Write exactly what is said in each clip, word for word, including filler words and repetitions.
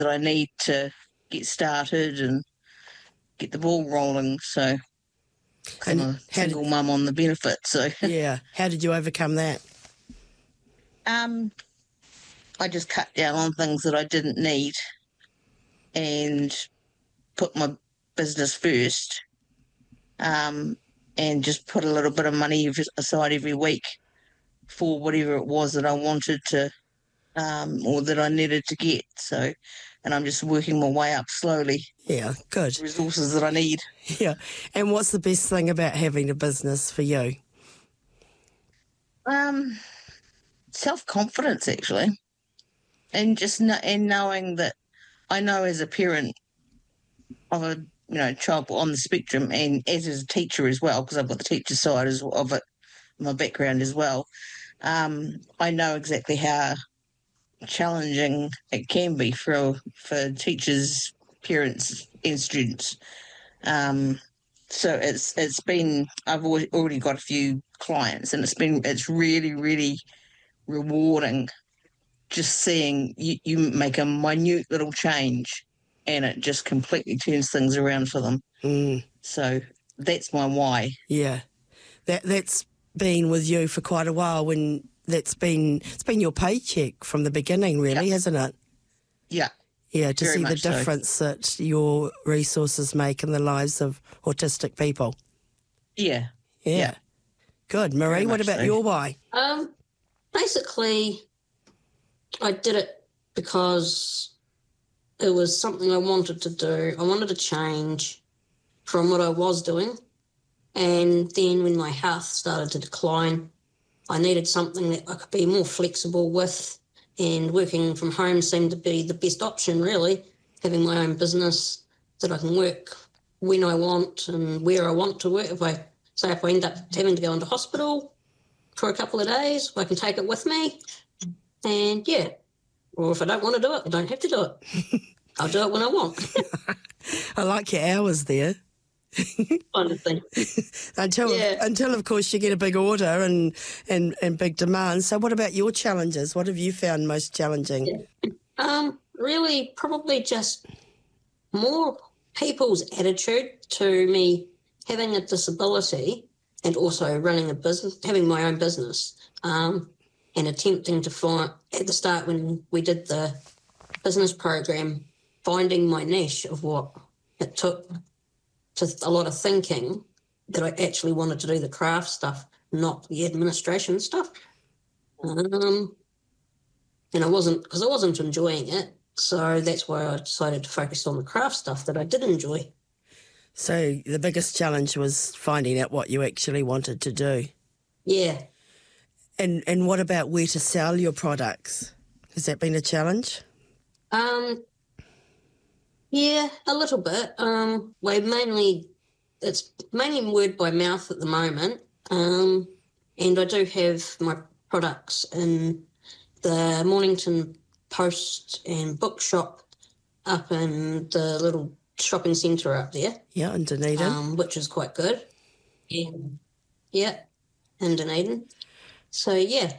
that I need to get started and get the ball rolling. So I'm And a single mum on the benefit. So yeah, how did you overcome that? um, I just cut down on things that I didn't need and put my business first, um, and just put a little bit of money aside every week for whatever it was that I wanted to, um, or that I needed to get. So, and I'm just working my way up slowly. Yeah, good. Resources that I need. Yeah. And what's the best thing about having a business for you? Um, self-confidence, actually. And just kn- and knowing that I know as a parent of a you know child on the spectrum, and as a teacher as well, because I've got the teacher side as of it, my background as well. Um, I know exactly how challenging it can be for for teachers, parents, and students. Um, so it's it's been I've already got a few clients, and it's been it's really really rewarding just seeing you, you make a minute little change and it just completely turns things around for them. Mm. So that's my why. Yeah. That that's been with you for quite a while when that's been it's been your paycheck from the beginning, really, Yeah. hasn't it? Yeah. Yeah, to Very see the much so. difference that your resources make in the lives of autistic people. Yeah. Yeah. Yeah. Good. Marie, Very what much about so. your why? Um, basically, I did it because it was something I wanted to do. I wanted to change from what I was doing. And then when my health started to decline, I needed something that I could be more flexible with, and working from home seemed to be the best option, really, having my own business that I can work when I want and where I want to work. If I say if I end up having to go into hospital for a couple of days, I can take it with me. And yeah, or if I don't want to do it, I don't have to do it. I'll do it when I want. I like your hours there. Kind of thing. until, Yeah. until, of course, you get a big order and, and, and big demand. So what about your challenges? What have you found most challenging? Um, really, probably just more people's attitude to me having a disability and also running a business, having my own business, um, and attempting to find, at the start when we did the business program, finding my niche of what it took to a lot of thinking that I actually wanted to do the craft stuff, not the administration stuff. Um, and I wasn't, because I wasn't enjoying it. So that's why I decided to focus on the craft stuff that I did enjoy. So the biggest challenge was finding out what you actually wanted to do. Yeah. And and what about where to sell your products? Has that been a challenge? Um, yeah, a little bit. Um, we mainly, it's mainly word by mouth at the moment. Um, and I do have my products in the Mornington Post and Bookshop up in the little shopping centre up there. Yeah, in Dunedin. Um, which is quite good. Yeah, yeah, in Dunedin. So, yeah.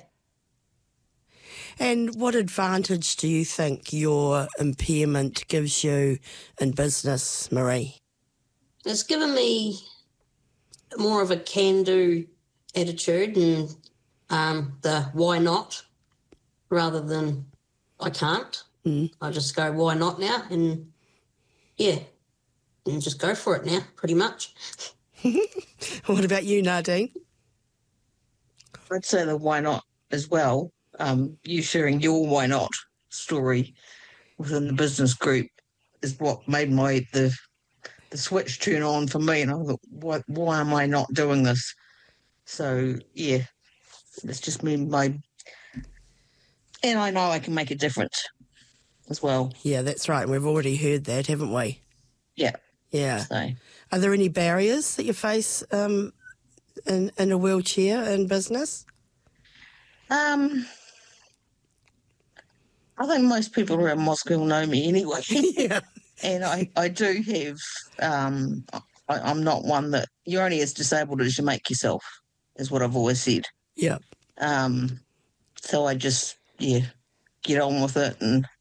And what advantage do you think your impairment gives you in business, Marie? It's given me more of a can-do attitude and um, the why not rather than I can't. Mm. I just go, why not now? And, yeah, and just go for it now, pretty much. What about you, Nadine? I'd say the why not as well. Um, you sharing your why not story within the business group is what made my the the switch turn on for me, and I thought, why, why am I not doing this? So yeah, it's just been my, and I know I can make a difference as well. Yeah, that's right. We've already heard that, haven't we? Yeah. Yeah. So are there any barriers that you face um, in in a wheelchair in business? Um. I think most people around Moscow know me anyway. Yeah. And I, I do have, um, I, I'm not one that, you're only as disabled as you make yourself, is what I've always said. Yeah. Um, so I just, yeah, get on with it and